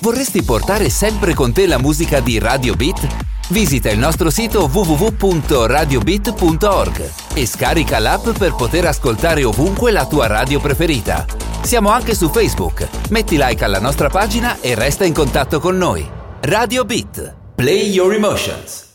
Vorresti portare sempre con te la musica di Radio Beat? Visita il nostro sito www.radiobeat.org e scarica l'app per poter ascoltare ovunque la tua radio preferita. Siamo anche su Facebook. Metti like alla nostra pagina e resta in contatto con noi. Radio Beat. Play your emotions.